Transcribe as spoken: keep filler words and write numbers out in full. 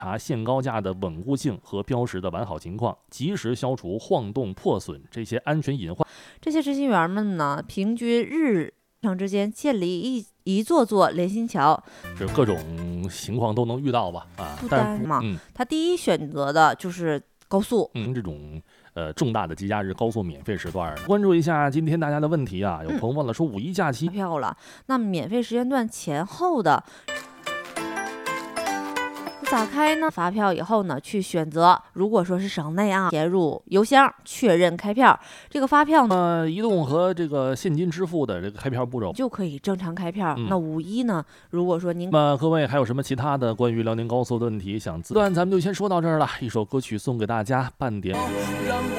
查限高架的稳固性和标识的完好情况，及时消除晃动、破损这些安全隐患。 这些执行员们呢，平均日程之间建立一一座座联心桥， 这各种情况都能遇到吧？啊， 不单嘛， 嗯， 他第一选择的就是高速。 嗯，这种呃重大的节假日高速免费时段，关注一下今天大家的问题啊。有朋友问了，说五一假期票了，那免费时间段前后的。打开呢发票以后呢，去选择，如果说是省内啊，填入邮箱确认开票，这个发票呢， 呃，移动和这个现金支付的这个开票步骤就可以正常开票。 嗯、 那五一呢，如果说您， 那么各位还有什么其他的关于辽宁高速的问题想自段，咱们就先说到这儿了。一首歌曲送给大家，半点。